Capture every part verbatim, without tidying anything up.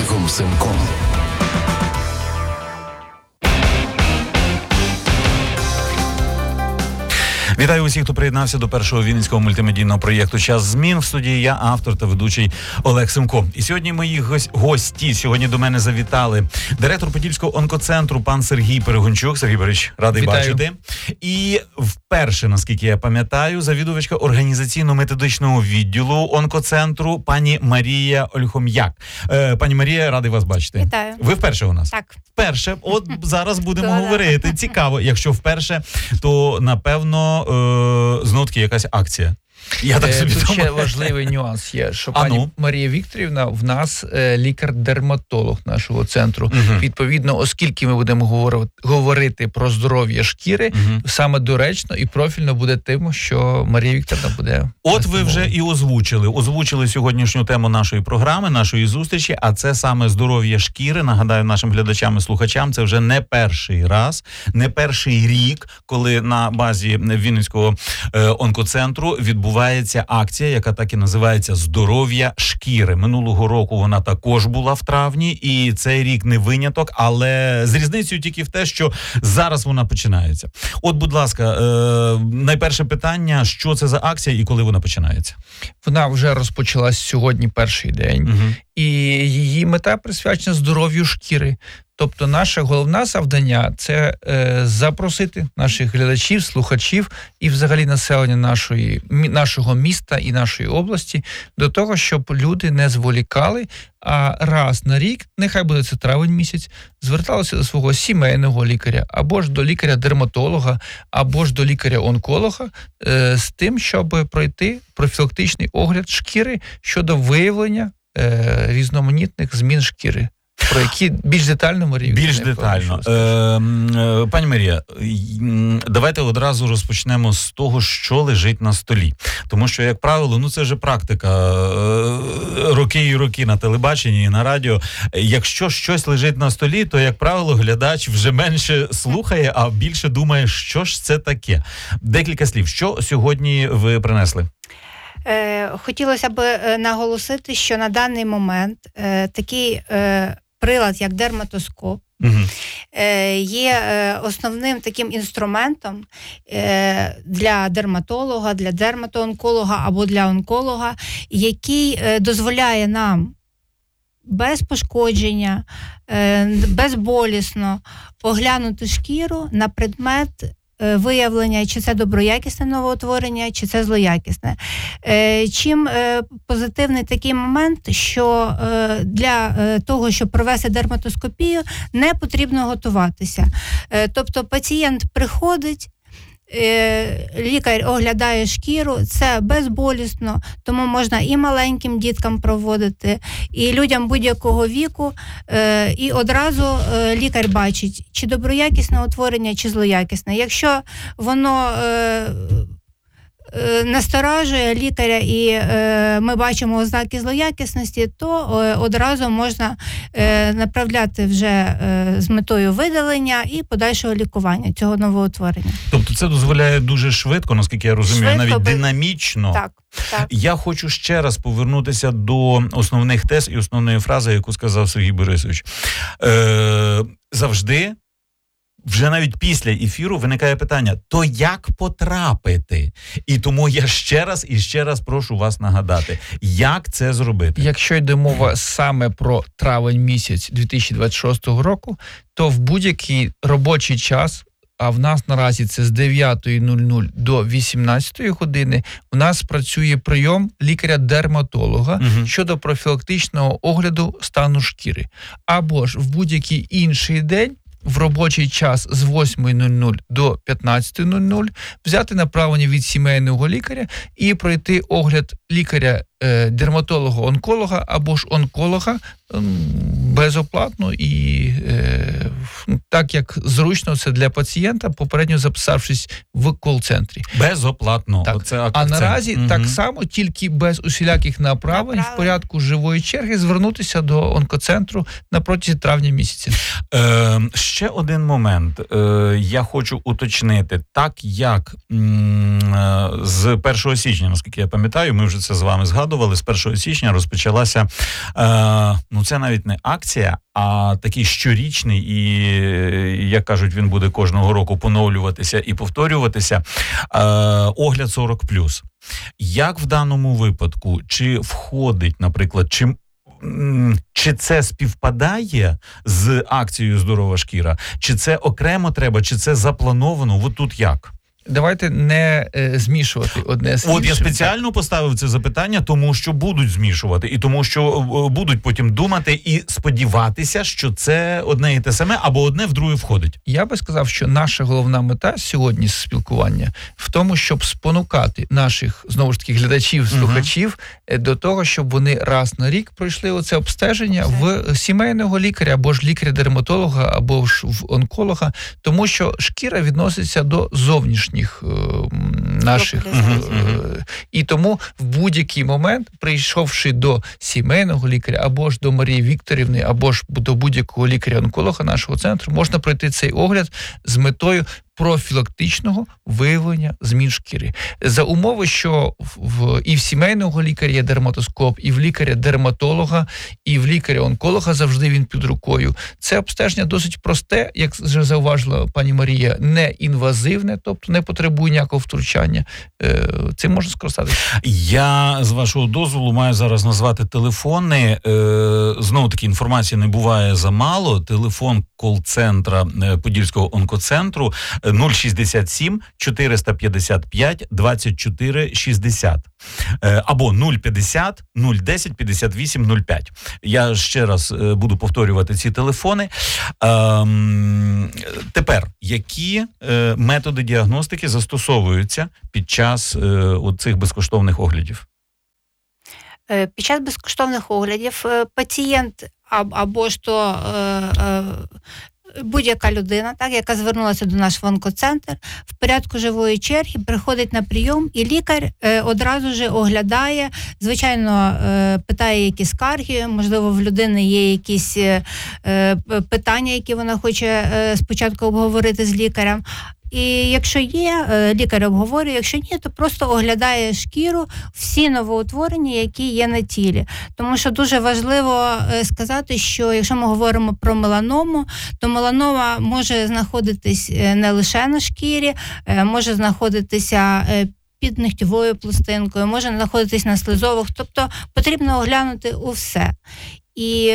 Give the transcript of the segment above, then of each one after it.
Олегом Семком. Вітаю усіх, хто приєднався до першого вінницького мультимедійного проєкту «Час змін». В студії я, автор та ведучий Олег Семко. І сьогодні мої гості, сьогодні до мене завітали директор Подільського онкоцентру пан Сергій Перегончук. Сергій Борисович, радий Вітаю. бачити. І вперше, наскільки я пам'ятаю, завідувачка організаційно-методичного відділу онкоцентру пані Марія Ольхом'як. Е, пані Марія, радий вас бачити. Вітаю. Ви вперше у нас? Так. Вперше. От зараз будемо Да-да. говорити. Цікаво. Якщо вперше, то, напевно, е, знов-таки якась акція. Я так собі Тут думаю. ще важливий нюанс є, що А пані ну? Марія Вікторівна в нас е, лікар-дерматолог нашого центру. Мгм. Відповідно, оскільки ми будемо говорити, говорити про здоров'я шкіри, Мгм. саме доречно і профільно буде тим, що Марія Вікторівна буде. От ви вже і озвучили. Озвучили сьогоднішню тему нашої програми, нашої зустрічі, а це саме здоров'я шкіри. Нагадаю нашим глядачам і слухачам, це вже не перший раз, не перший рік, коли на базі Вінницького е, онкоцентру відбувається акція, яка так і називається «Здоров'я шкіри». Минулого року вона також була в травні, і цей рік не виняток, але з різницею тільки в те, що зараз вона починається. От, будь ласка, е, найперше питання, що це за акція і коли вона починається? Вона вже розпочалась сьогодні перший день. Угу. І її мета присвячена здоров'ю шкіри. Тобто наше головне завдання – це е, запросити наших глядачів, слухачів і взагалі населення нашої, мі, нашого міста і нашої області до того, щоб люди не зволікали, а раз на рік, нехай буде це травень місяць, зверталися до свого сімейного лікаря, або ж до лікаря-дерматолога, або ж до лікаря-онколога е, з тим, щоб пройти профілактичний огляд шкіри щодо виявлення е, різноманітних змін шкіри. Про які більш детально Марія Більш детально. Е, е, пані Марія, давайте одразу розпочнемо з того, що лежить на столі. Тому що, як правило, ну це вже практика е, роки і роки на телебаченні і на радіо. Якщо щось лежить на столі, то, як правило, глядач вже менше слухає, а більше думає, що ж це таке. Декілька слів. Що сьогодні ви принесли? Е, хотілося б е, наголосити, що на даний момент е, такий е, прилад, як дерматоскоп, Угу. е, є е, основним таким інструментом е, для дерматолога, для дерматоонколога або для онколога, який е, дозволяє нам без пошкодження, е, безболісно оглянути шкіру на предмет виявлення, чи це доброякісне новоутворення, чи це злоякісне. Чим позитивний такий момент, що для того, щоб провести дерматоскопію, не потрібно готуватися. Тобто пацієнт приходить, лікар оглядає шкіру, це безболісно, тому можна і маленьким діткам проводити, і людям будь-якого віку, і одразу лікар бачить, чи доброякісне утворення, чи злоякісне. Якщо воно насторажує лікаря і е, ми бачимо ознаки злоякісності, то е, одразу можна е, направляти вже е, з метою видалення і подальшого лікування цього новоутворення. Тобто це дозволяє дуже швидко, наскільки я розумію, Швидко, навіть без... динамічно. Так, так. Я хочу ще раз повернутися до основних тез і основної фрази, яку сказав Сергій Борисович. Е, завжди, вже навіть після ефіру виникає питання, то як потрапити? І тому я ще раз і ще раз прошу вас нагадати, як це зробити? Якщо йде мова саме про травень місяць дві тисячі двадцять шостого року, то в будь-який робочий час, а в нас наразі це з дев'ятої до вісімнадцятої години, у нас працює прийом лікаря-дерматолога Угу. щодо профілактичного огляду стану шкіри. Або ж в будь-який інший день, в робочий час з восьмої до п'ятнадцятої взяти направлення від сімейного лікаря і пройти огляд лікаря дерматолога-онколога або ж онколога безоплатно і е, так, як зручно це для пацієнта, попередньо записавшись в кол-центрі. Безоплатно. Так. Оце а наразі угу. так само, тільки без усіляких направлень, в порядку живої черги звернутися до онкоцентру на протязі травня місяця. Е, ще один момент. Е, я хочу уточнити. Так як м- з першого січня, наскільки я пам'ятаю, ми вже це з вами згадували, згадували, з першого січня розпочалася, е, ну це навіть не акція, а такий щорічний, і, як кажуть, він буде кожного року поновлюватися і повторюватися, е, огляд сорок плюс. Як в даному випадку, чи входить, наприклад, чи Чи це співпадає з акцією «Здорова шкіра», чи це окремо треба, чи це заплановано? От тут як? Давайте не е, змішувати одне з іншим. От я спеціально поставив це запитання, тому що будуть змішувати, і тому що е, будуть потім думати і сподіватися, що це одне і те саме, або одне в друге входить. Я би сказав, що наша головна мета сьогодні спілкування в тому, щоб спонукати наших, знову ж таки, глядачів, слухачів uh-huh. до того, щоб вони раз на рік пройшли оце обстеження okay. в сімейного лікаря, або ж лікаря-дерматолога, або ж в онколога, тому що шкіра відноситься до зовнішніх наших uh-huh. і тому в будь-який момент, прийшовши до сімейного лікаря, або ж до Марії Вікторівни, або ж до будь-якого лікаря-онколога нашого центру, можна пройти цей огляд з метою профілактичного виявлення змін шкіри. За умови, що в, і в сімейного лікаря є дерматоскоп, і в лікаря-дерматолога, і в лікаря-онколога завжди він під рукою. Це обстеження досить просте, як вже зауважила пані Марія, не інвазивне, тобто не потребує ніякого втручання. Цим можна скористатися. Я, з вашого дозволу, маю зараз назвати телефони. Знову таки, інформації не буває замало. Телефон кол-центра Подільського онкоцентру нуль шістдесят сім чотириста п'ятдесят п'ять двадцять чотири шістдесят або нуль п'ятдесят нуль десять п'ятдесят вісім нуль п'ять. Я ще раз буду повторювати ці телефони. Ем, тепер, які е, методи діагностики застосовуються під час е, цих безкоштовних оглядів? Під час безкоштовних оглядів пацієнт або ж то е, е, будь-яка людина, так, яка звернулася до нас в онкоцентр, в порядку живої черги приходить на прийом, і лікар е, одразу ж оглядає, звичайно, е, питає, які скарги, можливо, в людини є якісь е, питання, які вона хоче е, спочатку обговорити з лікарем. І якщо є, лікар обговорює, якщо ні, то просто оглядає шкіру, всі новоутворення, які є на тілі. Тому що дуже важливо сказати, що якщо ми говоримо про меланому, то меланома може знаходитись не лише на шкірі, може знаходитися під нігтєвою пластинкою, може знаходитись на слизових, тобто потрібно оглянути усе. І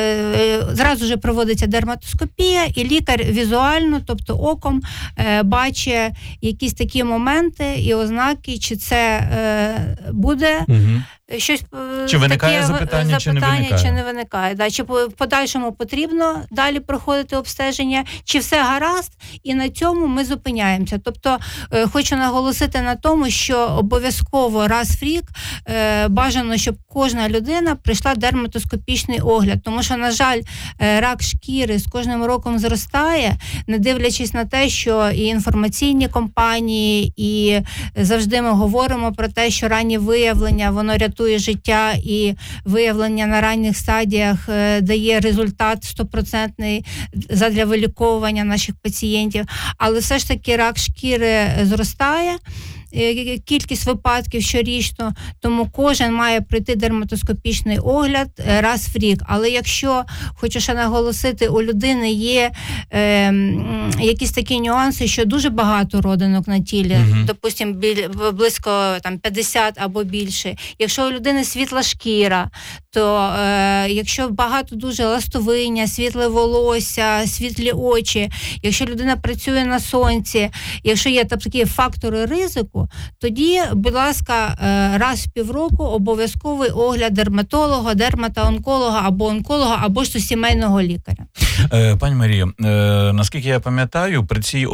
е, зразу ж проводиться дерматоскопія, і лікар візуально, тобто оком, е, бачить якісь такі моменти і ознаки, чи це е, буде угу. щось чи виникає таке, запитання, запитання, чи не виникає. Чи не виникає. Да, чи в подальшому потрібно далі проходити обстеження, чи все гаразд, і на цьому ми зупиняємося. Тобто е, хочу наголосити на тому, що обов'язково раз в рік е, бажано, щоб кожна людина прийшла дерматоскопічний огляд, тому що, на жаль, рак шкіри з кожним роком зростає, не дивлячись на те, що і інформаційні компанії, і завжди ми говоримо про те, що раннє виявлення, воно рятує життя, і виявлення на ранніх стадіях дає результат стопроцентний задля виліковування наших пацієнтів. Але все ж таки рак шкіри зростає, кількість випадків щорічно, тому кожен має пройти дерматоскопічний огляд раз в рік. Але якщо, хочу ще наголосити, у людини є е, якісь такі нюанси, що дуже багато родинок на тілі, uh-huh. допустим, біль, близько там, п'ятдесят або більше. Якщо у людини світла шкіра, то е, якщо багато дуже ластовиння, світле волосся, світлі очі, якщо людина працює на сонці, якщо є там такі фактори ризику, тоді, будь ласка, раз в півроку обов'язковий огляд дерматолога, дерматоонколога або онколога, або ж то сімейного лікаря. Пані Марія, наскільки я пам'ятаю, при, цій,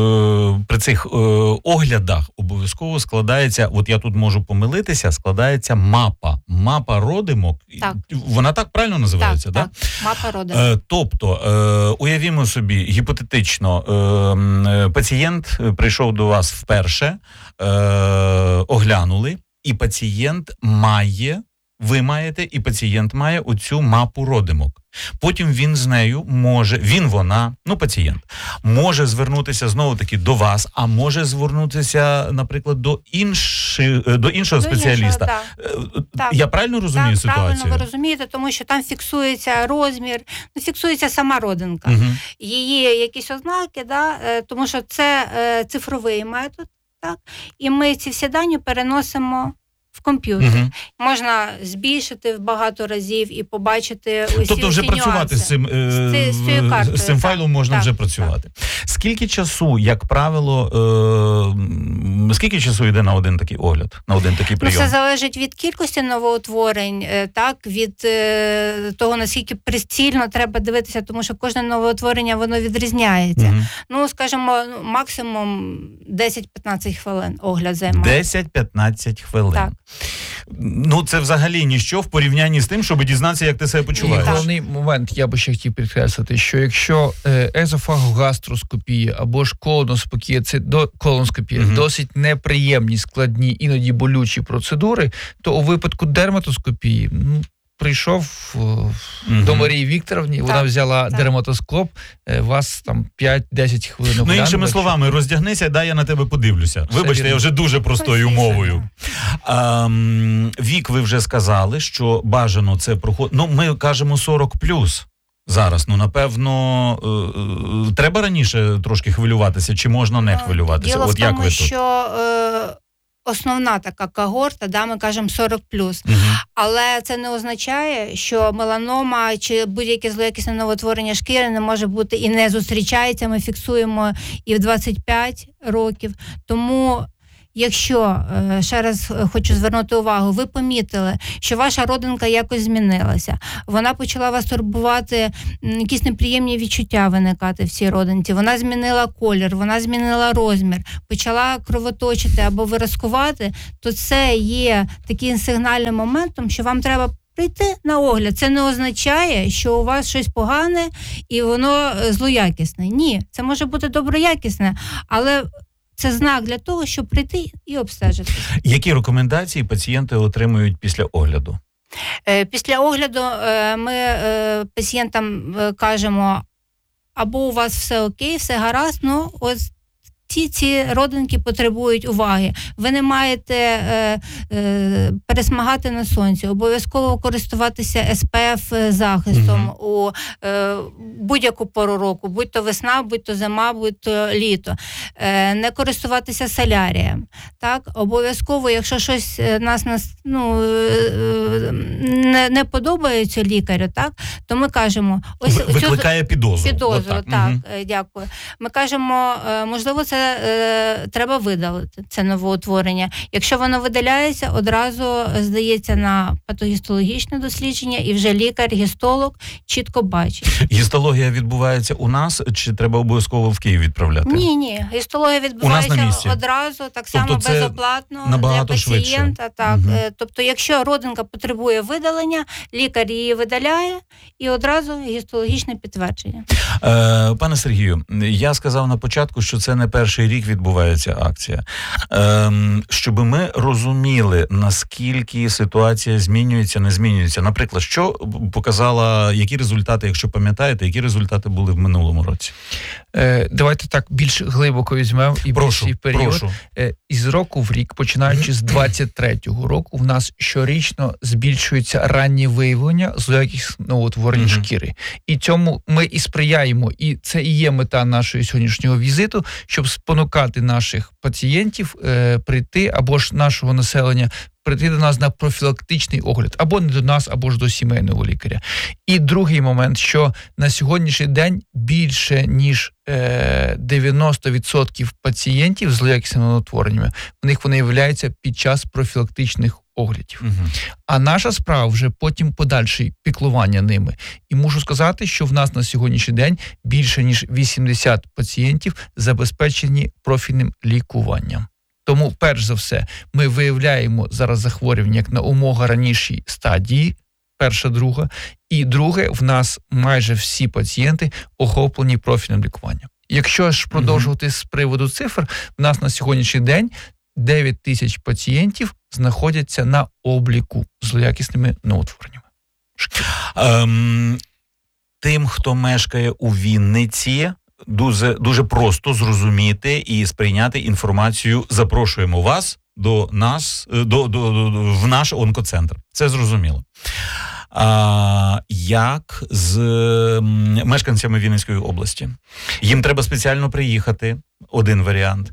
при цих оглядах обов'язково складається, от я тут можу помилитися, складається мапа. Мапа родимок. Так. Вона так правильно називається, так? Так, так. Мапа родимок. Тобто, уявімо собі, гіпотетично, пацієнт прийшов до вас вперше, оглянули, і пацієнт має ви маєте і пацієнт має оцю мапу родимок. Потім він з нею може, він, вона, ну пацієнт, може звернутися знову-таки до вас, а може звернутися, наприклад, до, інши, до іншого До спеціаліста. іншого, так. Я правильно розумію Так, ситуацію? правильно ви розумієте, тому що там фіксується розмір, ну, фіксується сама родинка. Угу. Її якісь ознаки, да, е, тому що це е, цифровий метод, так, і ми ці всі дані переносимо в комп'ютер. Угу. Можна збільшити в багато разів і побачити усі, Тобто вже усі працювати нюанси. з цим, е, З ці- з цією картою, з цим так, файлом можна так, вже так. працювати. Скільки часу, як правило, е, скільки часу йде на один такий огляд, на один такий Ну, прийом? це залежить від кількості новоутворень, е, так, від е, того, наскільки прицільно треба дивитися, тому що кожне новоутворення, воно відрізняється. Мгм. Ну, скажімо, ну, максимум десять-п'ятнадцять хвилин огляд займає. десять-п'ятнадцять хвилин. Так. Ну, це взагалі ніщо в порівнянні з тим, щоб дізнатися, як ти себе І почуваєш. Так. головний момент, я би ще хотів підкреслити, що якщо е, езофагогастроскопія або ж колоноскопія, це до колоноскопія, Мгм. досить неприємні, складні, іноді болючі процедури, то у випадку дерматоскопії, ну, прийшов е, Мгм. до Марії Вікторовні, вона Так, взяла так. дерматоскоп, е, вас там п'ять-десять хвилин Ну, оглянули. іншими словами, роздягнися, дай я на тебе подивлюся. Все Вибачте, вірно. я вже дуже простою Простіше, мовою. Ем, вік, ви вже сказали, що бажано це проход... Ну, ми кажемо сорок плюс зараз. Ну, напевно, е, е, треба раніше трошки хвилюватися, чи можна не Ну, хвилюватися? Діло От в як тому, ви тут? що е, основна така когорта, да, ми кажемо сорок плюс. Мгм. Але це не означає, що меланома чи будь-яке злоякісне новотворення шкіри не може бути і не зустрічається. Ми фіксуємо і в двадцять п'ять років. Тому, якщо, е, ще раз е, хочу звернути увагу, ви помітили, що ваша родинка якось змінилася, вона почала вас турбувати, м, якісь неприємні відчуття виникати в цій родинці, вона змінила колір, вона змінила розмір, почала кровоточити або виразкувати, то це є таким сигнальним моментом, що вам треба прийти на огляд. Це не означає, що у вас щось погане і воно е, злоякісне. Ні, це може бути доброякісне, але це знак для того, щоб прийти і обстежити. Які рекомендації пацієнти отримують після огляду? Е, Після огляду е, ми е, пацієнтам е, кажемо, або у вас все окей, все гаразд, ну ось ці, ці родинки потребують уваги. Ви не маєте е, е, пересмагати на сонці, обов'язково користуватися ес пе еф захистом Мгм. у е, будь-яку пору року, будь то весна, будь то зима, будь то літо. Е, не користуватися солярієм. Так? Обов'язково, якщо щось е, нас, нас ну, е, е, не, не подобається лікарю, так? То ми кажемо, ось Ви- цю- Викликає підозру. Підозру, От так, Мгм. е, дякую. Ми кажемо, е, можливо, це е, треба видалити, це новоутворення. Якщо воно видаляється, одразу здається на патогістологічне дослідження, і вже лікар-гістолог чітко бачить. Гістологія відбувається у нас, чи треба обов'язково в Київ відправляти? Ні, ні, гістологія на відбувається місці? одразу, так само Тобто це безоплатно набагато для пацієнта. швидше. Так. Мгм. Е, Тобто, якщо родинка потребує видалення, лікар її видаляє, і одразу гістологічне підтвердження. Е, пане Сергію, я сказав на початку, що це не перший рік відбувається акція. Е, щоб ми розуміли, наскільки ситуація змінюється, не змінюється. Наприклад, що показала, які результати, якщо пам'ятаєте, які результати були в минулому році? Е, давайте так більш глибоко візьмемо і Прошу, більший період. прошу. Е, із року в рік, починаючи з двадцять третього року, в нас щорічно збільшується раннє виявлення злоякісного утворення Мгм. шкіри. І цьому ми і сприяємо, і це і є мета нашого сьогоднішнього візиту, щоб спонукати наших пацієнтів е, прийти, або ж нашого населення прийти до нас на профілактичний огляд, або не до нас, або ж до сімейного лікаря. І другий момент, що на сьогоднішній день більше ніж е, дев'яносто відсотків пацієнтів з злоякісними утвореннями, в них вони являються під час профілактичних оглядів. Мгм. А наша справа вже потім подальше піклування ними. І мушу сказати, що в нас на сьогоднішній день більше ніж вісімдесят пацієнтів забезпечені профільним лікуванням. Тому, перш за все, ми виявляємо зараз захворювання як на умога ранішій стадії, перша, друга, і друге, в нас майже всі пацієнти охоплені профільним лікуванням. Якщо ж продовжувати з приводу цифр, в нас на сьогоднішній день дев'ять тисяч пацієнтів знаходяться на обліку з злоякісними новоутвореннями. Ем, тим, хто мешкає у Вінниці, дуже, дуже просто зрозуміти і сприйняти інформацію. Запрошуємо вас до нас, до, до, до, в наш онкоцентр. Це зрозуміло. А, як з м, мешканцями Вінницької області? Їм треба спеціально приїхати, один варіант.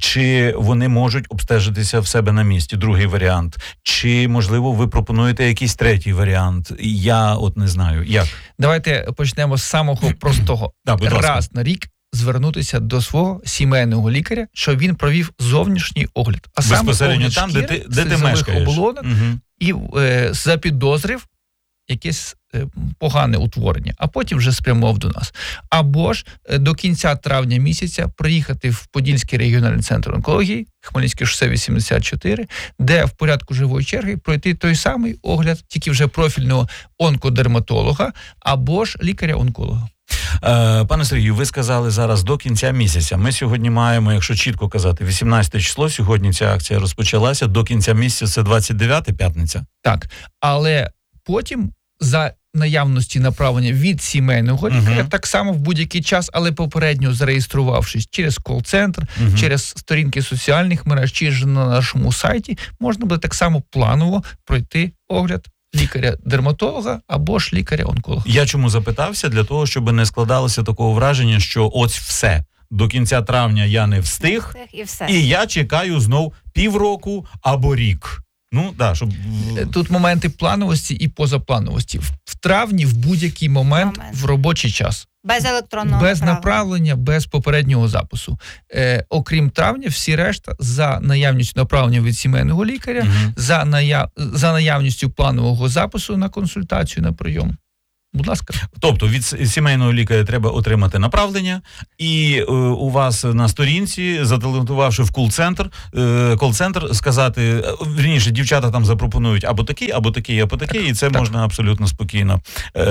Чи вони можуть обстежитися в себе на місці, другий варіант. Чи, можливо, ви пропонуєте якийсь третій варіант? Я от не знаю, як? Давайте почнемо з самого простого. Да, будь ласка. Раз на рік звернутися до свого сімейного лікаря, щоб він провів зовнішній огляд. А саме безпосередньо огляд там, де шкіри, ти, де ти слизових мешкаєш. оболонок, Угу. і е, запідозрив якесь е, погане утворення, а потім вже спрямував до нас. Або ж е, до кінця травня місяця приїхати в Подільський регіональний центр онкології, Хмельницьке шосе вісімдесят чотири, де в порядку живої черги пройти той самий огляд, тільки вже профільного онкодерматолога або ж лікаря-онколога. Е, Пане Сергію, ви сказали зараз до кінця місяця. Ми сьогодні маємо, якщо чітко казати, вісімнадцяте число, сьогодні ця акція розпочалася, до кінця місяця це двадцять дев'яте, п'ятниця. Так, але потім за наявності направлення від сімейного лікаря, Мгм. так само в будь-який час, але попередньо зареєструвавшись через кол-центр, Мгм. через сторінки соціальних мереж, чи ж на нашому сайті, можна буде так само планово пройти огляд лікаря-дерматолога або ж лікаря-онколога. Я чому запитався? Для того, щоб не складалося такого враження, що ось все, до кінця травня я не встиг, І все. і я чекаю знов півроку або рік. Ну, да, щоб... Тут моменти плановості і позаплановості. В- В травні в будь-який момент, Момент. в робочий час. Без електронного Без направлення. направлення, без попереднього запису. Е, окрім травня, всі решта за наявністю направлення від сімейного лікаря, Мгм. за, наяв... за наявністю планового запису на консультацію, на прийом. Будь ласка. Тобто від с- сімейного лікаря треба отримати направлення, і е, у вас на сторінці, зателефонувавши в кол-центр, е, кол-центр, сказати, е, вірніше, дівчата там запропонують або такий, або такий, або такий, і це так. можна абсолютно спокійно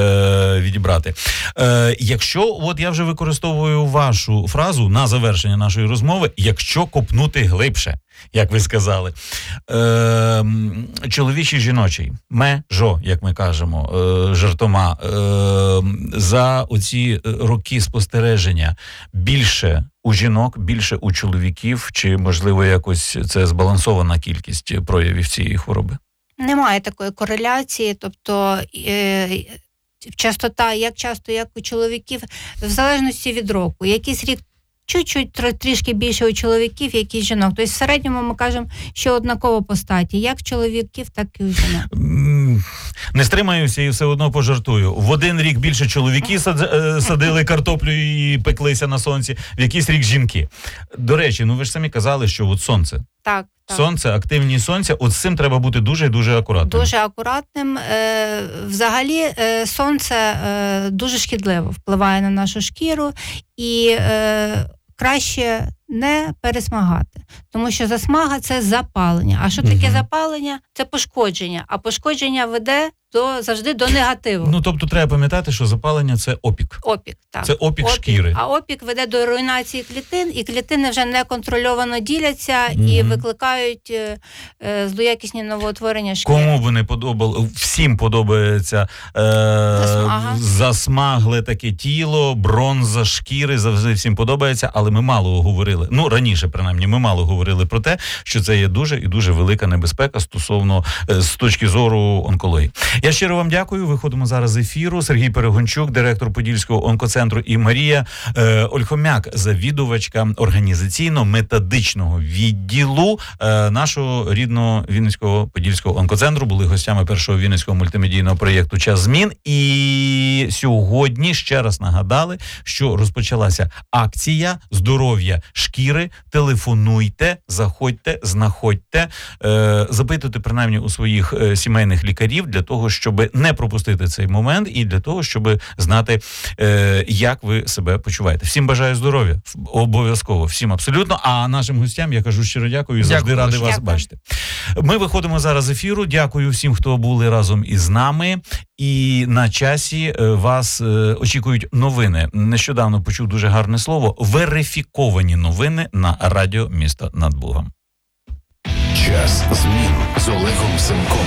е, відібрати. Е, якщо, от я вже використовую вашу фразу на завершення нашої розмови, якщо копнути глибше, як ви сказали, е, чоловічий, жіночий, межо, як ми кажемо, е, жартома, е, за оці роки спостереження більше у жінок, більше у чоловіків, чи, можливо, якось це збалансована кількість проявів цієї хвороби? Немає такої кореляції, тобто е, частота, як часто, як у чоловіків, в залежності від року. Якийсь рік чуть-чуть тр- трішки більше у чоловіків, як і жінок. Тобто в середньому ми кажемо, що однаково по статі, як чоловіків, так і у жінок. М, Не стримаюся і все одно пожартую. В один рік більше чоловіки сад- е, садили картоплю і пеклися на сонці, в якийсь рік жінки. До речі, ну ви ж самі казали, що от сонце. Так, так. Сонце, активність сонця, от з цим треба бути дуже і дуже акуратним. Дуже акуратним. Е, Взагалі, е, сонце е, дуже шкідливо впливає на нашу шкіру, і е, краще не пересмагати. Тому що засмага – це запалення. А що таке Мгм. запалення? Це пошкодження. А пошкодження веде до, завжди до негативу. Ну, тобто треба пам'ятати, що запалення – це опік. Опік, так. Це опік шкіри. А опік веде до руйнації клітин, і клітини вже неконтрольовано діляться і Мгм. викликають е, е, злоякісні новоутворення шкіри. Кому би не подобало, всім подобається е, Засмага. засмагле таке тіло, бронза шкіри, завжди всім подобається, але ми мало говорили, ну раніше принаймні, ми мало говорили про те, що це є дуже і дуже велика небезпека стосовно, е, з точки зору онкології. Я щиро вам дякую, виходимо зараз з ефіру. Сергій Перегончук, директор Подільського онкоцентру, і Марія е, Ольхомяк, завідувачка організаційно-методичного відділу е, нашого рідного Вінницького Подільського онкоцентру, були гостями першого Вінницького мультимедійного проєкту «Час змін». І сьогодні ще раз нагадали, що розпочалася акція «Здоров'я шкіри». Телефонуйте, заходьте, знаходьте, е, запитуйте принаймні у своїх е, сімейних лікарів для того, щоб не пропустити цей момент і для того, щоб знати, е, як ви себе почуваєте. Всім бажаю здоров'я, обов'язково, всім абсолютно. А нашим гостям я кажу щиро дякую і завжди Дякую, радий вас дякую. бачити. Ми виходимо зараз з ефіру. Дякую всім, хто були разом із нами. І на часі е, вас е, очікують новини. Нещодавно почув дуже гарне слово – верифіковані новини на радіо «Місто над Богом». Час змін з Олегом Семком.